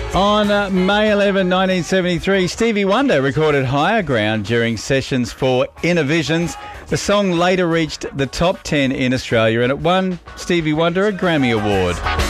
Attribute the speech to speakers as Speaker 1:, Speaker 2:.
Speaker 1: On May 11, 1973, Stevie Wonder recorded Higher Ground during sessions for Inner Visions. The song later reached the top 10 in Australia and it won Stevie Wonder a Grammy Award.